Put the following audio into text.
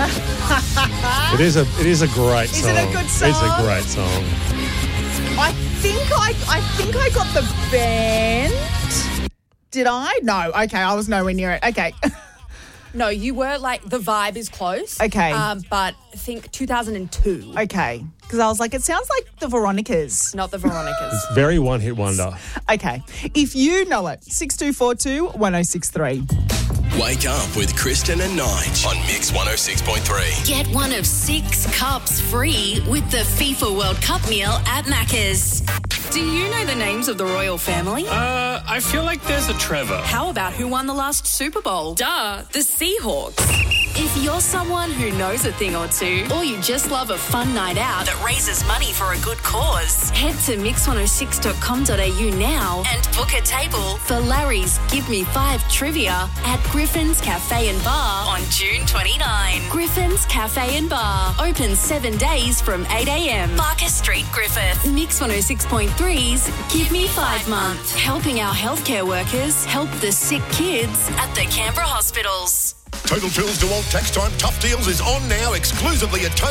It is a great song. Is it a good song? It's a great song. I think I got the band. Did I? No. Okay, I was nowhere near it. Okay. No, you were like, the vibe is close. Okay. But I think 2002. Okay. Because I was like, it sounds like the Veronicas. Not the Veronicas. Very one-hit wonder. Okay. If you know it, 6242 1063. Wake up with Kristen and Nige on Mix 106.3. Get one of 6 cups free with the FIFA World Cup meal at Macca's. Do you know the names of the royal family? I feel like there's a Trevor. How about who won the last Super Bowl? Duh, the Seahawks. If you're someone who knows a thing or two, or you just love a fun night out that raises money for a good cause, head to mix106.com.au now and book a table for Larry's Give Me 5 trivia at Griffin's Cafe and Bar on June 29. Griffin's Cafe and Bar, open 7 days from 8 a.m. Barker Street, Griffith. Mix 106.3's Give Me 5 month, helping our healthcare workers help the sick kids at the Canberra hospitals. Total Tools DeWalt Tax Time Tough Deals is on now exclusively at Total